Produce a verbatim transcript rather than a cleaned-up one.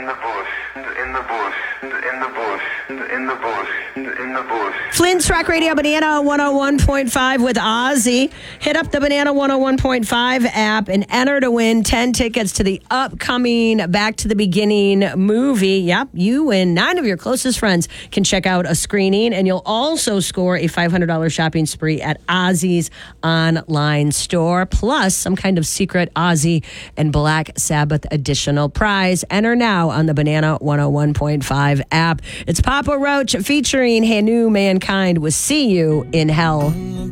the bush, in the bush, in the bush, in the bush, in the bush. Flint's Rock Radio, Banana one oh one point five with Ozzy. Hit up the Banana one oh one point five app and enter to win ten tickets to the upcoming Back to the Beginning movie. Yep, you and nine of your closest friends can check out a screening, and you'll also score a five hundred dollars shopping spree at Ozzy's online store, plus some kind of secret Ozzy and Black Sabbath additional prize. Enter now on the Banana one oh one point five app. It's Papa Roach featuring Hanu Mankind with See You in Hell.